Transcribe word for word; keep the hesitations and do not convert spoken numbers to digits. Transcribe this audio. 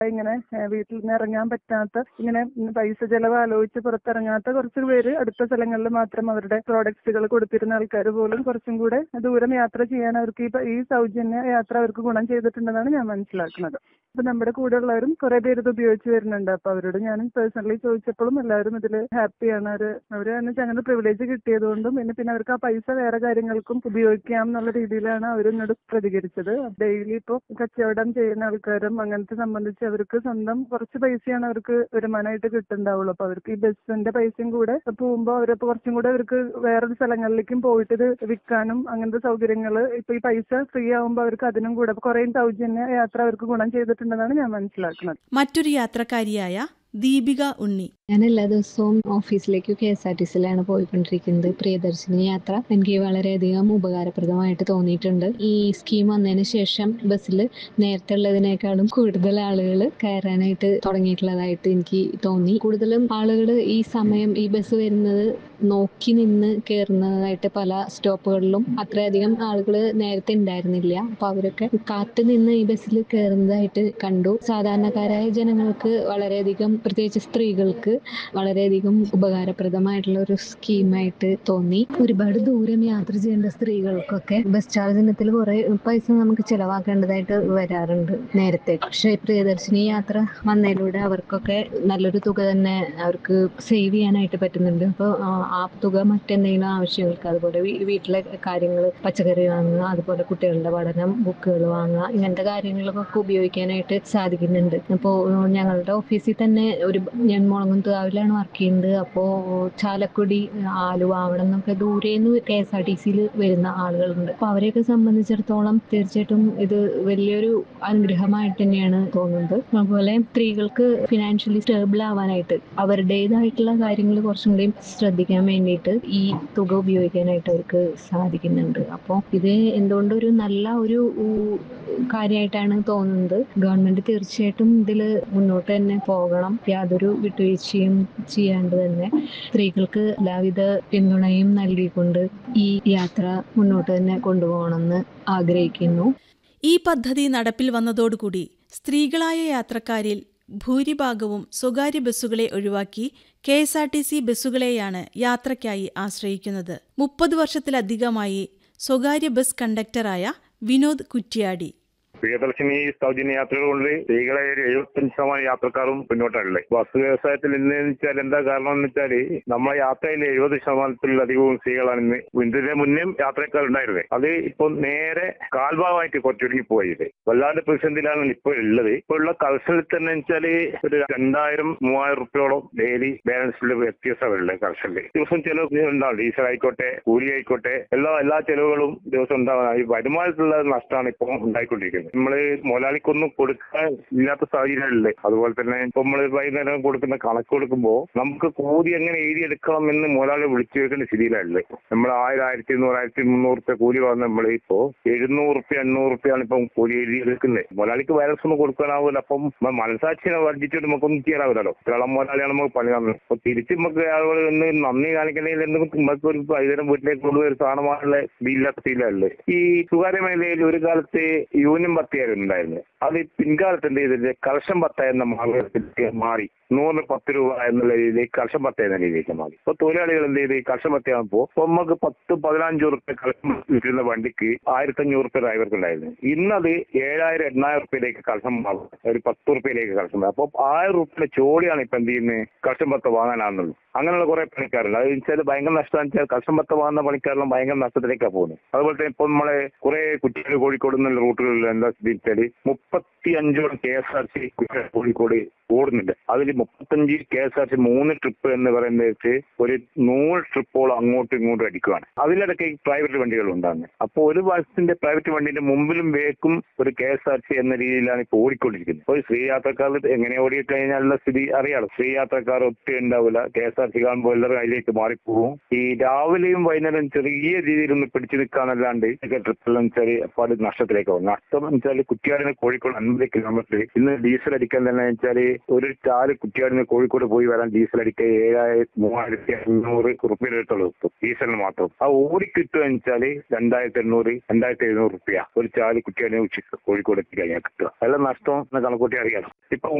ഇങ്ങനെ വീട്ടിൽ നിന്ന് ഇറങ്ങാൻ പറ്റാത്ത, ഇങ്ങനെ പൈസ ചെലവ് ആലോചിച്ച് പുറത്തിറങ്ങാത്ത കുറച്ച് പേര് അടുത്ത സ്ഥലങ്ങളിൽ മാത്രം അവരുടെ പ്രോഡക്ട്സുകൾ കൊടുത്തിരുന്ന ആൾക്കാർ പോലും കുറച്ചും കൂടെ ദൂരം യാത്ര ചെയ്യാൻ അവർക്ക് ഈ ഈ സൗജന്യ യാത്ര അവർക്ക് ഗുണം ചെയ്തിട്ടുണ്ടെന്നാണ് ഞാൻ മനസ്സിലാക്കുന്നത്. അപ്പൊ നമ്മുടെ കൂടെ ഉള്ളവരും കുറെ പേര് ഇത് ഉപയോഗിച്ച് വരുന്നുണ്ട്. അപ്പൊ അവരോട് ഞാൻ പേഴ്സണലി ചോദിച്ചപ്പോഴും എല്ലാവരും ഇതിൽ ഹാപ്പിയാണ്. അവര് അവര് അങ്ങനെ പ്രിവിലേജ് കിട്ടിയതുകൊണ്ടും പിന്നെ പിന്നെ അവർക്ക് ആ പൈസ വേറെ കാര്യങ്ങൾക്കും ഉപയോഗിക്കാം എന്നുള്ള രീതിയിലാണ് അവരെന്നോട് പ്രതികരിച്ചത്. ഡെയിലി ഇപ്പോൾ കച്ചവടം ചെയ്യുന്ന ആൾക്കാരും അങ്ങനത്തെ സംബന്ധിച്ച് അവർക്ക് സ്വന്തം കുറച്ച് പൈസയാണ് അവർക്ക് വരുമാനമായിട്ട് കിട്ടുന്നുണ്ടാവുള്ളൂ. അപ്പൊ അവർക്ക് ഈ ബസ്സിന്റെ പൈസയും കൂടെ പോകുമ്പോൾ അവരപ്പോൾ കുറച്ചും കൂടെ അവർക്ക് വേറൊരു സ്ഥലങ്ങളിലേക്കും പോയിട്ട് ഇത് വിൽക്കാനും അങ്ങനത്തെ സൗകര്യങ്ങൾ ഇപ്പൊ ഈ പൈസ ഫ്രീ ആവുമ്പോൾ അവർക്ക് അതിനും കൂടെ കുറെ സൗജന്യ യാത്ര അവർക്ക് ഗുണം ചെയ്തിട്ടുണ്ടെന്നാണ് ഞാൻ മനസ്സിലാക്കുന്നത്. മറ്റൊരു യാത്രക്കാരിയായ ദീപിക ഉണ്ണി: ഞാൻ എല്ലാ ദിവസവും ഓഫീസിലേക്ക് കെ എസ് ആർ ടി സിയിലാണ് പോയിക്കൊണ്ടിരിക്കുന്നത്. പ്രിയദർശിനി യാത്ര എനിക്ക് വളരെയധികം ഉപകാരപ്രദമായിട്ട് തോന്നിയിട്ടുണ്ട്. ഈ സ്കീം വന്നതിന് ശേഷം ബസ്സിൽ നേരത്തെ ഉള്ളതിനേക്കാളും കൂടുതൽ ആളുകൾ കയറാനായിട്ട് തുടങ്ങിയിട്ടുള്ളതായിട്ട് എനിക്ക് തോന്നി. കൂടുതലും ആളുകൾ ഈ സമയം ഈ ബസ് വരുന്നത് നോക്കി നിന്ന് കയറുന്നതായിട്ട് പല സ്റ്റോപ്പുകളിലും അത്രയധികം ആളുകൾ നേരത്തെ ഉണ്ടായിരുന്നില്ല. അപ്പൊ അവരൊക്കെ കാത്തു നിന്ന് ഈ ബസ്സിൽ കയറുന്നതായിട്ട് കണ്ടു. സാധാരണക്കാരായ ജനങ്ങൾക്ക് വളരെയധികം, പ്രത്യേകിച്ച് സ്ത്രീകൾക്ക് വളരെയധികം ഉപകാരപ്രദമായിട്ടുള്ള ഒരു സ്കീമായിട്ട് തോന്നി. ഒരുപാട് ദൂരം യാത്ര ചെയ്യേണ്ട സ്ത്രീകൾക്കൊക്കെ ബസ് ചാർജ് ഇനത്തിൽ കുറെ പൈസ നമുക്ക് ചെലവാക്കേണ്ടതായിട്ട് വരാറുണ്ട് നേരത്തെ. പക്ഷേ പ്രിയദർശിനി യാത്ര വന്നതിലൂടെ അവർക്കൊക്കെ നല്ലൊരു തുക തന്നെ അവർക്ക് സേവ് ചെയ്യാനായിട്ട് പറ്റുന്നുണ്ട്. അപ്പോൾ ആ തുക മറ്റെന്തെങ്കിലും ആവശ്യങ്ങൾക്ക്, അതുപോലെ വീട്ടിലെ കാര്യങ്ങൾ, പച്ചക്കറി വാങ്ങുക, അതുപോലെ കുട്ടികളുടെ പഠനം, ബുക്കുകൾ വാങ്ങുക, ഇങ്ങനത്തെ കാര്യങ്ങൾക്കൊക്കെ ഉപയോഗിക്കാനായിട്ട് സാധിക്കുന്നുണ്ട്. അപ്പോൾ ഞങ്ങളുടെ ഓഫീസിൽ തന്നെ ഒരു ഞാൻ മുളങ്ങുംതുകാവിലാണ് വർക്ക് ചെയ്യുന്നത്. അപ്പോൾ ചാലക്കുടി, ആലുവ, അവിടെ നിന്നൊക്കെ ദൂരേന്ന് കെ എസ് ആർ ടി സിയിൽ വരുന്ന ആളുകളുണ്ട്. അപ്പോൾ അവരെയൊക്കെ സംബന്ധിച്ചിടത്തോളം തീർച്ചയായിട്ടും ഇത് വലിയൊരു അനുഗ്രഹമായിട്ട് തന്നെയാണ് തോന്നുന്നത്. അതുപോലെ സ്ത്രീകൾക്ക് ഫിനാൻഷ്യലി സ്റ്റേബിൾ ആവാനായിട്ട് അവരുടേതായിട്ടുള്ള കാര്യങ്ങൾ കുറച്ചും കൂടി ശ്രദ്ധിക്കാൻ വേണ്ടിയിട്ട് ഈ തുക ഉപയോഗിക്കാനായിട്ട് അവർക്ക് സാധിക്കുന്നുണ്ട്. അപ്പോൾ ഇത് എന്തുകൊണ്ടും ഒരു നല്ല ഒരു കാര്യമായിട്ടാണ് തോന്നുന്നത്. ഗവൺമെന്റ് തീർച്ചയായിട്ടും ഇതിൽ മുന്നോട്ട് തന്നെ പോകണം. യാതൊരു വിട്ടുവീഴ്ചയും ചെയ്യാണ്ട് തന്നെ സ്ത്രീകൾക്ക് എല്ലാവിധ പിന്തുണയും നൽകിക്കൊണ്ട് ഈ യാത്ര മുന്നോട്ട് തന്നെ കൊണ്ടുപോകണമെന്ന് ആഗ്രഹിക്കുന്നു. ഈ പദ്ധതി നടപ്പിൽ വന്നതോടുകൂടി സ്ത്രീകളായ യാത്രക്കാരിൽ ഭൂരിഭാഗവും സ്വകാര്യ ബസ്സുകളെ ഒഴിവാക്കി K S R T C ബസ്സുകളെയാണ് യാത്രയ്ക്കായി ആശ്രയിക്കുന്നത്. മുപ്പത് വർഷത്തിലധികമായി സ്വകാര്യ ബസ് കണ്ടക്ടറായ വിനോദ് കുറ്റ്യാടി: പ്രിയദർശിനി സൗജന്യ യാത്രകൾ കൊണ്ട് സ്ത്രീകളെ ഒരു എഴുപത്തഞ്ച് ശതമാനം യാത്രക്കാരും മുന്നോട്ടാണുള്ളത്. ബസ് വ്യവസായത്തിൽ ഇന്ന് വെച്ചാൽ എന്താ കാരണം എന്ന് വെച്ചാൽ നമ്മളെ യാത്രയിൽ എഴുപത് ശതമാനത്തിലധികവും സ്ത്രീകളാണ് ഇന്ന്. ഇതിന്റെ മുന്നേ യാത്രക്കാരുണ്ടായിരുന്നത്. അത് ഇപ്പൊ നേരെ കാൽഭാഗമായിട്ട് കുറച്ചൊരുങ്ങി പോയത് വല്ലാണ്ട് പ്രതിസന്ധിയിലാണ് ഇപ്പോൾ ഉള്ളത്. ഇപ്പോൾ ഉള്ള കർഷകരിൽ തന്നെ വെച്ചാല് ഒരു രണ്ടായിരം മൂവായിരം റുപ്യോളം ഡെയിലി ബാലൻസിൽ വ്യത്യാസമുള്ളത് കർഷകരിൽ. ദിവസം ചെലവ് ഉണ്ടാവും. ഡീസൽ ആയിക്കോട്ടെ, കൂലി ആയിക്കോട്ടെ, എല്ലാ എല്ലാ ചെലവുകളും ദിവസം ഉണ്ടാവുന്ന ഈ വരുമാനത്തിലുള്ള നഷ്ടമാണ് ഇപ്പോൾ ഉണ്ടായിക്കൊണ്ടിരിക്കുന്നത്. നമ്മള് മുതലാളിക്കൊന്നും കൊടുക്കാൻ ഇല്ലാത്ത സാഹചര്യമല്ലേ. അതുപോലെ തന്നെ ഇപ്പൊ നമ്മള് വൈകുന്നേരം കൊടുക്കുന്ന കണക്ക് കൊടുക്കുമ്പോൾ നമുക്ക് കൂലി എങ്ങനെ എഴുതിയെടുക്കണം എന്ന് മുതലാളി വിളിച്ചു വെക്കേണ്ട സ്ഥിതിയിലല്ലേ. നമ്മൾ ആയിരം ആയിരത്തി ഇരുന്നൂറ് ആയിരത്തി മുന്നൂറ് റുപ്യ കൂലി വന്ന് നമ്മൾ ഇപ്പോ എഴുന്നൂറ് റുപ്യ എണ്ണൂറ് റുപ്യാണ് ഇപ്പം കൂലി എഴുതിയെടുക്കുന്നത്. മുതലാളിക്ക് വൈറസ് ഒന്നും കൊടുക്കാനാവില്ല. അപ്പം മനസാക്ഷിനെ വർദ്ധിച്ചിട്ട് നമുക്കൊന്നും ചെയ്യാനാവില്ലല്ലോ. ഇത്രളം മുതലാളിയാണ് നമുക്ക് പണി തന്നത്. അപ്പൊ തിരിച്ച് നമുക്ക് ആളുകൾ ഒന്ന് നന്ദി കാണിക്കണമെങ്കിൽ എന്തെങ്കിലും നമുക്ക് ഒരു വൈകുന്നേരം വീട്ടിലേക്ക് കൊണ്ടുപോയി ഒരു സാധനമാനുള്ള ഇതില്ലാത്ത സ്ഥിതിയിലല്ലേ. ഈ സ്വകാര്യ മേഖലയിൽ ഒരു കാലത്ത് യൂണിയൻ ഉണ്ടായിരുന്നു. അത് പിൻകാലത്ത് എന്ത് ചെയ്തിട്ട് കർഷൻ പത്ത എന്ന മാർഗത്തിലേക്ക് മാറി നൂറിന് പത്ത് രൂപ എന്നുള്ള രീതിയിലേക്ക് കർഷൻ പത്ത എന്ന രീതിയിലേക്ക് മാറി. ഇപ്പൊ തൊഴിലാളികൾ എന്ത് ചെയ്ത് കർഷൻ പത്തയാകുമ്പോൾ നമുക്ക് പത്ത് പതിനഞ്ച് റുപ്യ കർഷൻ വിൽക്കുന്ന വണ്ടിക്ക് ആയിരത്തി അഞ്ഞൂറ് റുപ്യ ഡ്രൈവർക്ക് ഉണ്ടായിരുന്നു. ഇന്നത് ഏഴായിരം എണ്ണായിരം റുപ്യയിലേക്ക് കർഷൻ മാറും. ഒരു പത്ത് റുപ്യയിലേക്ക് കർഷൻ മാറും. അപ്പൊ ആയിരം റുപ്യ ചോടിയാണ് ഇപ്പൊ എന്ത് ചെയ്യുന്നത് കർഷൻ പത്ത വാങ്ങാനാണെന്നുള്ളൂ. അങ്ങനെയുള്ള കുറെ പണിക്കാരുണ്ട്. അത് വെച്ചാൽ ഭയങ്കര നഷ്ടം വെച്ചാൽ കർഷൻ പത്ത വാങ്ങുന്ന പണിക്കാരെല്ലാം ഭയങ്കര നഷ്ടത്തിലേക്കാണ് പോകുന്നത്. അതുപോലെ തന്നെ ഇപ്പൊ നമ്മളെ കുറെ കുറ്റിയാടി കോഴിക്കോട് എന്നുള്ള റൂട്ടുകളിൽ എന്താ സ്ഥിതിച്ചാല് മുപ്പത്തി അഞ്ചോളം K S R C Kozhikode ഓടുന്നുണ്ട്. അതിൽ മുപ്പത്തഞ്ച് കെ എസ് ആർ സി മൂന്ന് ട്രിപ്പ് എന്ന് പറയുന്നത് വെച്ച് ഒരു നൂറ് ട്രിപ്പോളം അങ്ങോട്ടും ഇങ്ങോട്ടും അടിക്കുകയാണ്. അതിലിടയ്ക്ക് പ്രൈവറ്റ് വണ്ടികൾ ഉണ്ടാകുന്നത്. അപ്പോൾ ഒരു ബസിന്റെ പ്രൈവറ്റ് വണ്ടിന്റെ മുമ്പിലും വേക്കും ഒരു കെ എസ് ആർ സി എന്ന രീതിയിലാണ് ഇപ്പോൾ ഓടിക്കൊണ്ടിരിക്കുന്നത്. അപ്പോൾ സ്ത്രീ യാത്രക്കാർ എങ്ങനെ ഓടിക്കഴിഞ്ഞാലുള്ള സ്ഥിതി അറിയാലോ. സ്ത്രീ യാത്രക്കാർ ഒറ്റ ഉണ്ടാവില്ല. കെ എസ് ആർ സി കാണുമ്പോൾ എല്ലാവരും അതിലേക്ക് മാറിപ്പോകും. ഈ രാവിലെയും വൈകുന്നേരം ചെറിയ രീതിയിൽ ഒന്ന് പിടിച്ചു നിൽക്കാനല്ലാണ്ട് ട്രിപ്പെല്ലാം വെച്ചാൽ അപ്പോൾ നഷ്ടത്തിലേക്ക് പോകും. നഷ്ടം എന്ന് വെച്ചാൽ കുറ്റിയാടിന് കോഴിക്കോട് അൻപത് കിലോമീറ്റർ ഇന്ന് ഡീസൽ അടിക്കാൻ തന്നെ വെച്ചാൽ ഒരു ചാല് കുറ്റിയാടിന് കോഴിക്കോട് പോയി വരാൻ ഡീസൽ അടിക്കാൻ ഏഴായിരത്തി മൂവായിരത്തി അഞ്ഞൂറ് റുപ്യ എടുത്തുള്ളൂ ഡീസലിന് മാത്രം. ആ ഓടിക്കിട്ടുക വെച്ചാൽ രണ്ടായിരത്തി എണ്ണൂറ് രണ്ടായിരത്തി എഴുന്നൂറ് റുപ്യ ഒരു ചാല് കുറ്റിയാടിനെ ഉച്ചക്ക് കോഴിക്കോട് എത്തി കഴിഞ്ഞാൽ കിട്ടുക. അതെല്ലാം നഷ്ടം എന്ന കണക്കൂട്ടി അറിയാലോ. ഇപ്പൊ